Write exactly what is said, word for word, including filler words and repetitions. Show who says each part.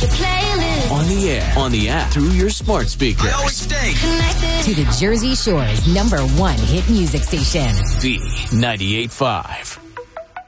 Speaker 1: your playlist.
Speaker 2: On the air, on the app, through your smart speakers.
Speaker 3: I always stay
Speaker 1: connected
Speaker 4: to the Jersey Shore's number one hit music station.
Speaker 2: V ninety-eight point five.